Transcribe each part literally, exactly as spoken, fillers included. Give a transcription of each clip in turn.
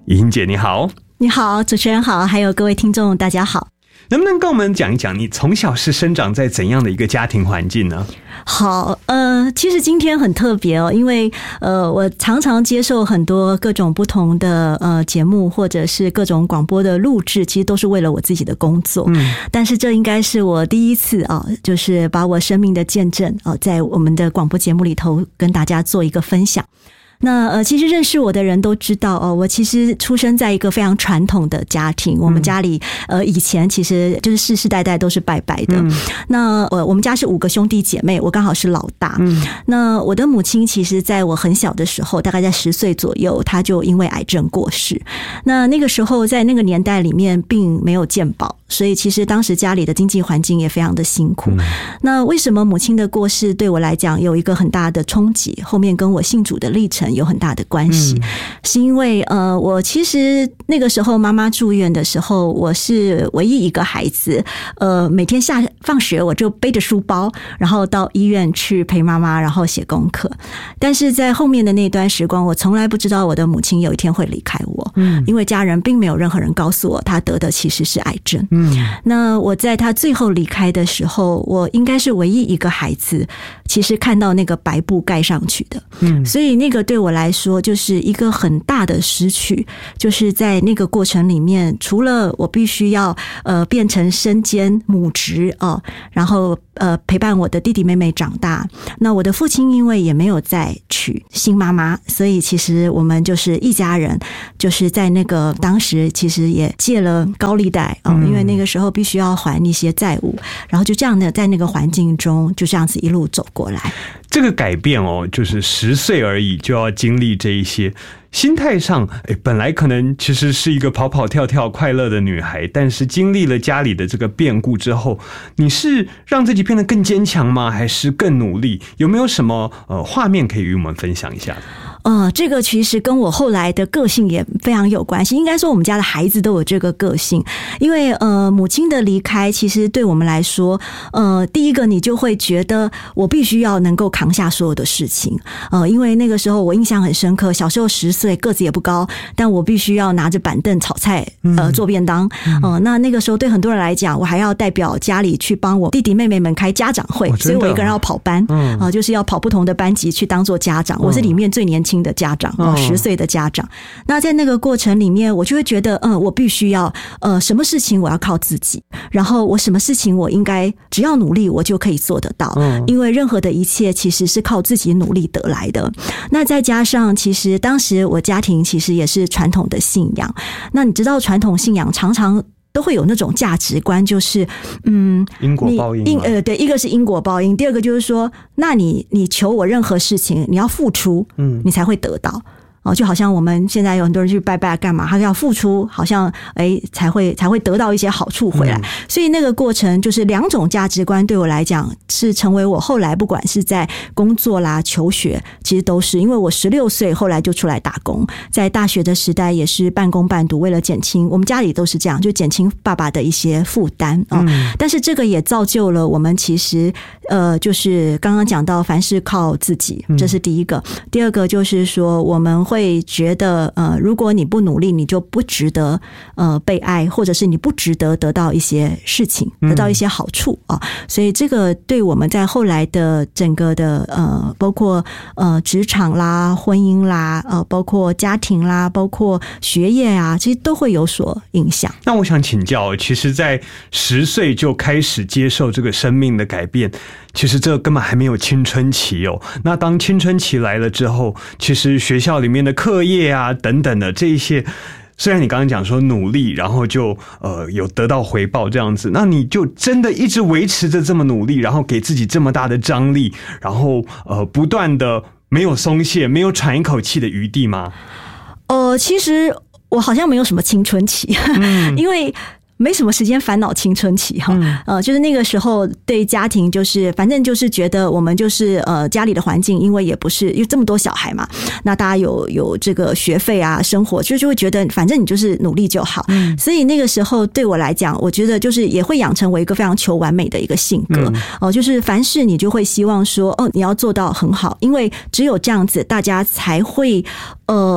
怡欣姐你好。 你好，主持人好，还有各位听众大家好。 能不能跟我们讲一讲你从小是生长在怎样的一个家庭环境呢？ 好，呃，其实今天很特别哦，因为呃，我常常接受很多各种不同的呃节目，或者是各种广播的录制，其实都是为了我自己的工作。嗯，但是这应该是我第一次啊，就是把我生命的见证啊，在我们的广播节目里头跟大家做一个分享。那呃，其实认识我的人都知道哦，我其实出生在一个非常传统的家庭。我们家里呃以前其实就是世世代代都是拜拜的。嗯、那呃我们家是五个兄弟姐妹，我刚好是老大。嗯、那我的母亲其实在我很小的时候，大概在十岁左右，她就因为癌症过世。那那个时候在那个年代里面并没有健保，所以其实当时家里的经济环境也非常的辛苦。嗯、那为什么母亲的过世对我来讲有一个很大的冲击？后面跟我信主的历程有很大的关系。嗯、是因为呃，我其实那个时候妈妈住院的时候，我是唯一一个孩子。呃，每天下放学我就背着书包，然后到医院去陪妈妈，然后写功课。但是在后面的那段时光，我从来不知道我的母亲有一天会离开我。嗯，因为家人并没有任何人告诉我，她得的其实是癌症。嗯，那我在她最后离开的时候，我应该是唯一一个孩子，其实看到那个白布盖上去的。嗯，所以那个对我来说就是一个很大的失去，就是在那个过程里面，除了我必须要呃变成身兼母职哦，然后呃陪伴我的弟弟妹妹长大，那我的父亲因为也没有再娶新妈妈，所以其实我们就是一家人，就是在那个当时其实也借了高利贷哦，因为那个时候必须要还一些债务，然后就这样的在那个环境中就这样子一路走过来。 这个改变哦，就是十岁而已就要经历这一些。心态上，哎，本来可能其实是一个跑跑跳跳快乐的女孩，但是经历了家里的这个变故之后，你是让自己变得更坚强吗？还是更努力？有没有什么呃画面可以与我们分享一下？ 呃，这个其实跟我后来的个性也非常有关系。应该说我们家的孩子都有这个个性，因为呃母亲的离开，其实对我们来说，呃第一个你就会觉得我必须要能够扛下所有的事情。呃，因为那个时候我印象很深刻，小时候十岁，个子也不高，但我必须要拿着板凳炒菜，呃做便当。呃那那个时候对很多人来讲，我还要代表家里去帮我弟弟妹妹们开家长会，哦、所以我一个人要跑班，啊、呃，就是要跑不同的班级去当做家长。我是里面最年轻的家长，哦，十岁的家长。那在那个过程里面，我就会觉得，嗯，我必须要，呃，什么事情我要靠自己，然后我什么事情我应该只要努力，我就可以做得到。嗯，因为任何的一切其实是靠自己努力得来的。那再加上，其实当时我家庭其实也是传统的信仰。那你知道，传统信仰常常都会有那种价值观，就是嗯， 因果报应。 呃，对，一个是因果报应，第二个就是说，那你你求我任何事情，你要付出，嗯，你才会得到。哦，就好像我们现在有很多人去拜拜干嘛，他要付出，好像哎才会才会得到一些好处回来。嗯、所以那个过程就是两种价值观，对我来讲是成为我后来不管是在工作啦、求学，其实都是因为我十六岁后来就出来打工，在大学的时代也是半工半读，为了减轻我们家里都是这样，就减轻爸爸的一些负担哦。嗯、但是这个也造就了我们其实呃，就是刚刚讲到凡事靠自己，这是第一个。嗯、第二个就是说我们会。会觉得呃，如果你不努力，你就不值得呃被爱，或者是你不值得得到一些事情，得到一些好处啊。所以这个对我们在后来的整个的呃，包括呃职场啦、婚姻啦、呃，包括家庭啦、包括学业啊，其实都会有所影响。 那我想请教，其实，在十岁就开始接受这个生命的改变。其实这根本还没有青春期哦。那当青春期来了之后，其实学校里面的课业啊等等的这一些，虽然你刚刚讲说努力，然后就呃有得到回报这样子，那你就真的一直维持着这么努力，然后给自己这么大的张力，然后呃不断的没有松懈，没有喘一口气的余地吗？ 呃，其实我好像没有什么青春期，嗯、因为。没什么时间烦恼青春期哈，嗯、呃，就是那个时候对家庭就是反正就是觉得我们就是呃家里的环境，因为也不是因为这么多小孩嘛，那大家有有这个学费啊，生活就就会觉得反正你就是努力就好，嗯、所以那个时候对我来讲，我觉得就是也会养成我一个非常求完美的一个性格哦、嗯呃，就是凡事你就会希望说哦你要做到很好，因为只有这样子大家才会呃。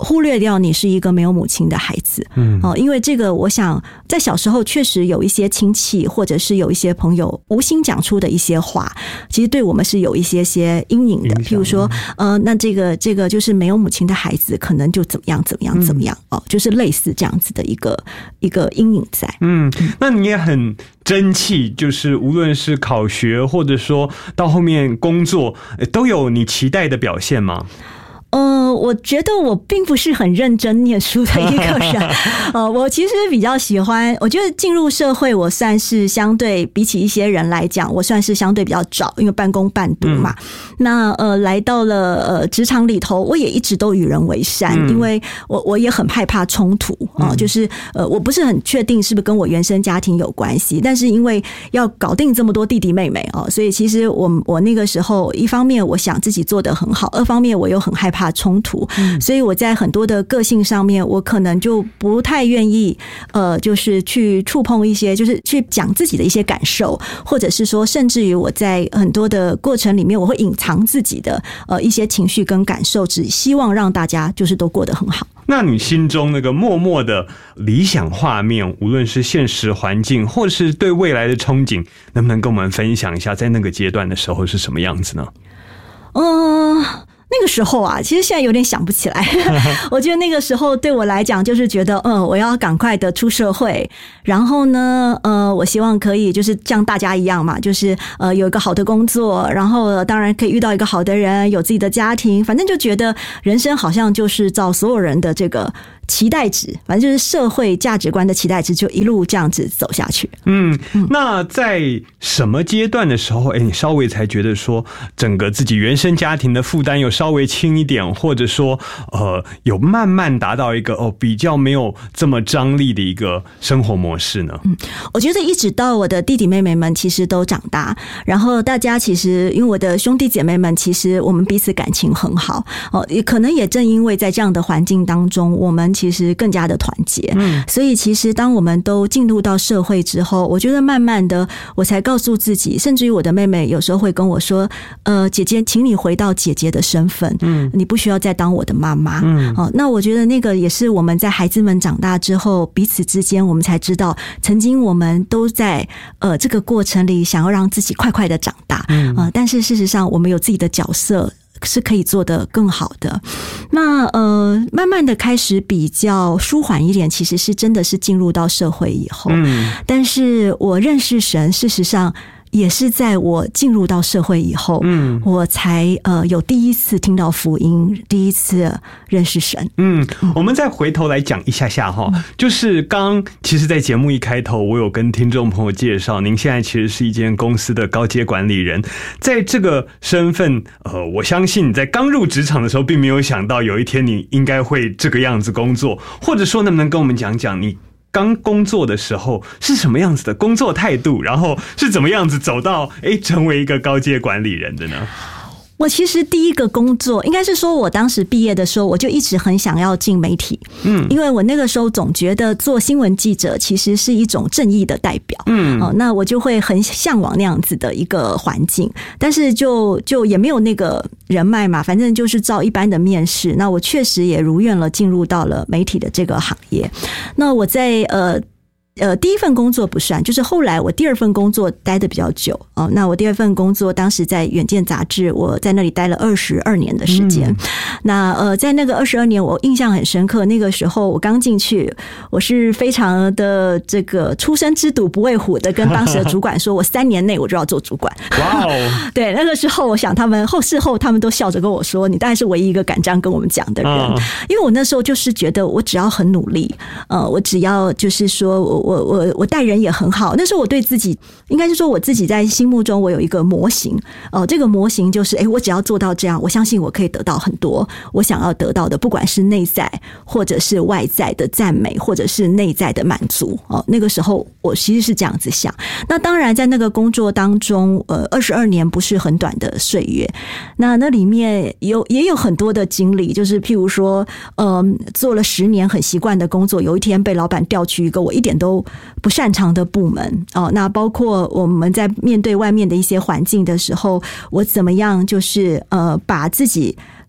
忽略掉你是一个没有母亲的孩子。嗯，哦，因为这个，我想在小时候确实有一些亲戚或者是有一些朋友无心讲出的一些话，其实对我们是有一些些阴影的。譬如说，呃，那这个这个就是没有母亲的孩子，可能就怎么样怎么样怎么样、嗯、哦，就是类似这样子的一个一个阴影在。 嗯，那你也很争气，就是无论是考学或者说到后面工作，都有你期待的表现吗？ 呃，我觉得我并不是很认真念书的一个人。呃，我其实比较喜欢，我觉得进入社会，我算是相对比起一些人来讲，我算是相对比较早，因为半工半读嘛。嗯、那呃，来到了呃职场里头，我也一直都与人为善，嗯、因为我我也很害怕冲突啊、呃，就是呃，我不是很确定是不是跟我原生家庭有关系，但是因为要搞定这么多弟弟妹妹啊、呃，所以其实我我那个时候，一方面我想自己做得很好，二方面我又很害怕怕冲突，所以我在很多的个性上面，我可能就不太愿意，呃，就是去触碰一些，就是去讲自己的一些感受，或者是说，甚至于我在很多的过程里面，我会隐藏自己的呃一些情绪跟感受，只希望让大家就是都过得很好。 那你心中那个默默的理想画面，无论是现实环境，或是对未来的憧憬，能不能跟我们分享一下，在那个阶段的时候是什么样子呢？ 嗯、呃。那个时候啊，其实现在有点想不起来。我觉得那个时候对我来讲，就是觉得，嗯，我要赶快的出社会，然后呢，呃，我希望可以就是像大家一样嘛，就是呃有一个好的工作，然后当然可以遇到一个好的人，有自己的家庭，反正就觉得人生好像就是照所有人的这个期待值，反正就是社会价值观的期待值，就一路这样子走下去。 嗯，那在什么阶段的时候，哎，你稍微才觉得说，整个自己原生家庭的负担有稍微轻一点，或者说，呃，有慢慢达到一个哦比较没有这么张力的一个生活模式呢？ 嗯，我觉得一直到我的弟弟妹妹们其实都长大，然后大家其实因为我的兄弟姐妹们，其实我们彼此感情很好哦，也可能也正因为在这样的环境当中，我们其实更加的团结。嗯，所以其实当我们都进入到社会之后，我觉得慢慢的我才告诉自己，甚至于我的妹妹有时候会跟我说，呃，姐姐，请你回到姐姐的身份，嗯，你不需要再当我的妈妈。嗯，哦，那我觉得那个也是我们在孩子们长大之后，彼此之间我们才知道，曾经我们都在呃这个过程里想要让自己快快的长大，嗯，呃，但是事实上我们有自己的角色。是可以做得更好的。那呃，慢慢的开始比较舒缓一点，其实是真的是进入到社会以后。嗯，但是我认识神，事实上也是在我进入到社会以后，嗯，我才呃有第一次听到福音，第一次认识神。 嗯，我们再回头来讲一下下哈，嗯、就是刚其实，在节目一开头，我有跟听众朋友介绍，您现在其实是一间公司的高阶管理人，在这个身份，呃，我相信你在刚入职场的时候，并没有想到有一天你应该会这个样子工作，或者说，能不能跟我们讲讲你刚工作的时候是什么样子的工作态度，然后是怎么样子走到诶成为一个高阶管理人的呢？ 我其实第一个工作应该是说，我当时毕业的时候，我就一直很想要进媒体，嗯，因为我那个时候总觉得做新闻记者其实是一种正义的代表，嗯，哦，那我就会很向往那样子的一个环境，但是就就也没有那个人脉嘛，反正就是照一般的面试，那我确实也如愿了，进入到了媒体的这个行业。那我在呃。呃，第一份工作不算，就是后来我第二份工作待得比较久哦。那我第二份工作当时在《远见》杂志，我在那里待了二十二年的时间。嗯、那呃，在那个二十二年，我印象很深刻。那个时候我刚进去，我是非常的这个初生之犊不畏虎的，跟当时的主管说，我三年内我就要做主管。哇哦！对，那个时候我想他们后事后他们都笑着跟我说，你大概是唯一一个敢这样跟我们讲的人，嗯、因为我那时候就是觉得我只要很努力，呃，我只要就是说我。我我我待人也很好，那时候我对自己应该是说我自己在心目中我有一个模型，呃，这个模型就是，哎，我只要做到这样，我相信我可以得到很多我想要得到的，不管是内在或者是外在的赞美，或者是内在的满足。哦，那个时候我其实是这样子想。那当然，在那个工作当中，呃，二十二年不是很短的岁月，那那里面有也有很多的经历，就是譬如说，呃，做了十年很习惯的工作，有一天被老板调去一个我一点都不擅长的部门哦，那包括我们在面对外面的一些环境的时候，我怎么样就是呃把自己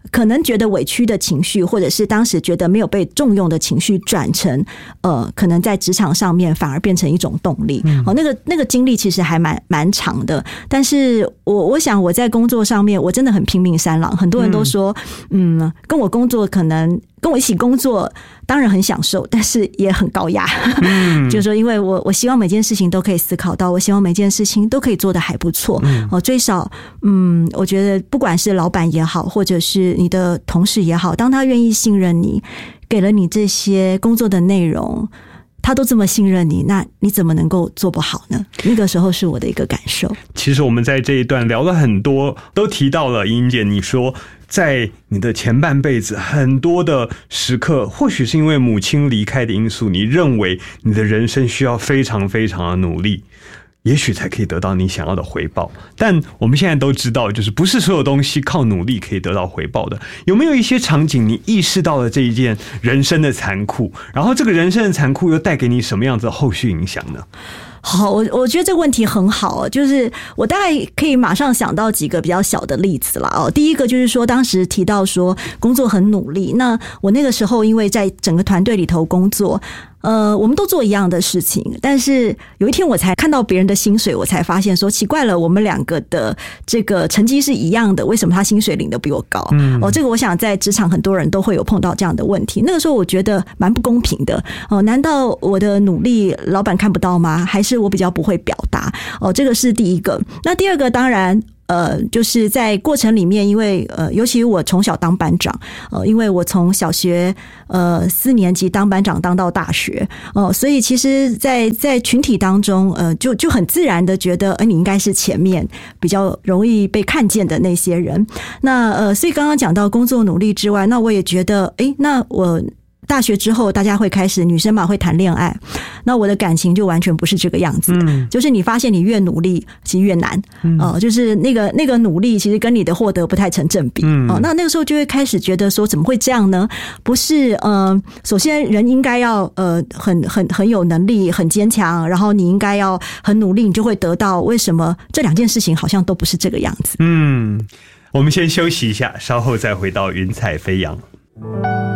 可能觉得委屈的情绪，或者是当时觉得没有被重用的情绪，转成呃，可能在职场上面反而变成一种动力。嗯、哦，那个那个经历其实还蛮蛮长的。但是我我想我在工作上面，我真的很拼命三郎。很多人都说，嗯，嗯跟我工作可能。跟我一起工作当然很享受，但是也很高压。嗯、就是说，因为我我希望每件事情都可以思考到，我希望每件事情都可以做得还不错。嗯、哦，最少，嗯，我觉得不管是老板也好，或者是你的同事也好，当他愿意信任你，给了你这些工作的内容。他都这么信任你，那你怎么能够做不好呢？那个时候是我的一个感受。 其实我们在这一段聊了很多，都提到了莹莹姐，你说在你的前半辈子很多的时刻，或许是因为母亲离开的因素，你认为你的人生需要非常非常的努力，也许才可以得到你想要的回报。但我们现在都知道，就是不是所有东西靠努力可以得到回报的。有没有一些场景你意识到了这一件人生的残酷，然后这个人生的残酷又带给你什么样子的后续影响呢？ 好，我我觉得这个问题很好，就是我大概可以马上想到几个比较小的例子啦。哦，第一个就是说，当时提到说工作很努力，那我那个时候因为在整个团队里头工作。呃，我们都做一样的事情，但是有一天我才看到别人的薪水，我才发现说奇怪了，我们两个的这个成绩是一样的，为什么他薪水领得比我高？嗯，哦，这个我想在职场很多人都会有碰到这样的问题。那个时候我觉得蛮不公平的哦，难道我的努力老板看不到吗？还是我比较不会表达？哦，这个是第一个。那第二个当然。呃，就是在过程里面，因为呃，尤其我从小当班长，呃，因为我从小学呃四年级当班长当到大学，哦、呃，所以其实在，在在群体当中，呃，就就很自然的觉得，呃，你应该是前面比较容易被看见的那些人。那呃，所以刚刚讲到工作努力之外，那我也觉得，哎，那我。大学之后，大家会开始女生嘛会谈恋爱，那我的感情就完全不是这个样子。嗯，就是你发现你越努力，其实越难。嗯，呃，就是那个那个努力，其实跟你的获得不太成正比。嗯，哦、呃，那那个时候就会开始觉得说，怎么会这样呢？不是，呃，首先人应该要呃很很很有能力，很坚强，然后你应该要很努力，你就会得到。为什么这两件事情好像都不是这个样子？ 嗯，我们先休息一下，稍后再回到云彩飞扬。